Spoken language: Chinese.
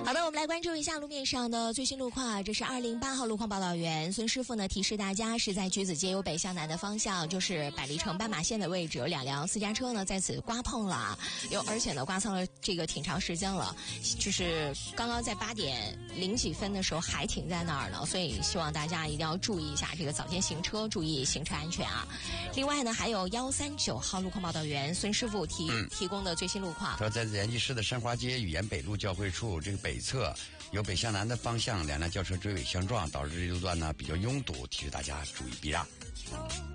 好的，我们来关注一下路面上的最新路况。这是208号路况报道员孙师傅呢提示大家，是在橘子街由北向南的方向，就是百里城斑马线的位置，有2辆私家车呢在此刮碰了，而且呢刮蹭了这个挺长时间了，就是刚刚在8点0几分的时候还停在那儿呢，所以希望大家一定要注意一下这个早间行车，注意行车安全啊。另外呢，还有139号路况报道员孙师傅提供的最新路况。 说在延吉市的申花街与沿北路交汇处，这个北侧由北向南的方向2辆轿车追尾相撞，导致这路段呢比较拥堵，提示大家注意避让。